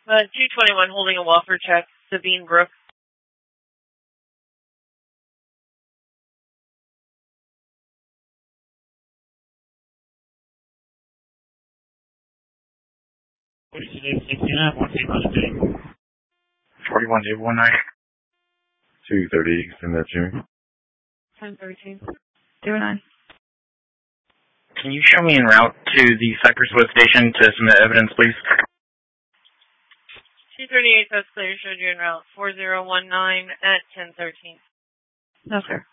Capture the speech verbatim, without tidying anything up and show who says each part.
Speaker 1: Uh, two twenty-one holding a Wofford check, Sabine Brook.
Speaker 2: forty-one eight one nine. two thirty, send that Jimmy.
Speaker 1: ten thirteen. zero nine.
Speaker 3: Can you show me en route to the Cypress Wood station to submit evidence, please?
Speaker 1: two thirty-eight, that's clear. Showed you en route. four zero one nine at ten thirteen.
Speaker 4: No, sir.